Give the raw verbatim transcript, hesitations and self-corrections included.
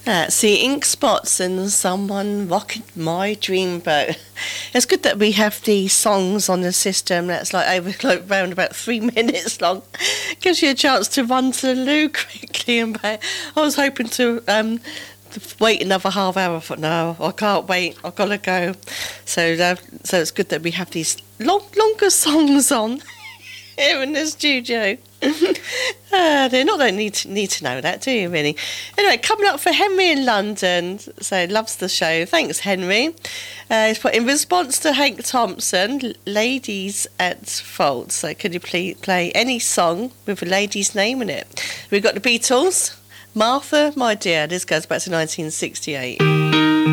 Uh, see ink spots and someone rocking my dreamboat. It's good that we have these songs on the system that's like over like around about three minutes long. Gives you a chance to run to the loo quickly and back. I was hoping to um, wait another half hour. I thought, no, I can't wait. I've got to go. So, uh, so it's good that we have these long, longer songs on here in the studio. uh, they not don't need to, need to know that, do you, really? Anyway, coming up for Henry in London. So, loves the show. Thanks, Henry. Uh, he's put in response to Hank Thompson, Ladies at Fault. So, could you please play any song with a lady's name in it? We've got the Beatles, Martha, My Dear. This goes back to nineteen sixty-eight.